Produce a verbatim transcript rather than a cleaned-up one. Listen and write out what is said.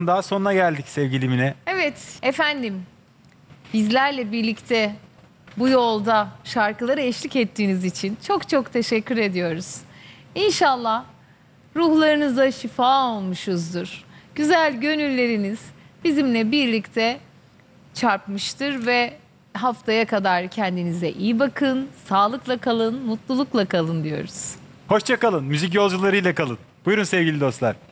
Daha sonuna geldik sevgili Mine. Evet efendim, bizlerle birlikte bu yolda şarkılara eşlik ettiğiniz için çok çok teşekkür ediyoruz. İnşallah ruhlarınıza şifa olmuşuzdur. Güzel gönülleriniz bizimle birlikte çarpmıştır ve haftaya kadar kendinize iyi bakın, sağlıkla kalın, mutlulukla kalın diyoruz. Hoşça kalın. Müzik yolcularıyla kalın. Buyurun sevgili dostlar.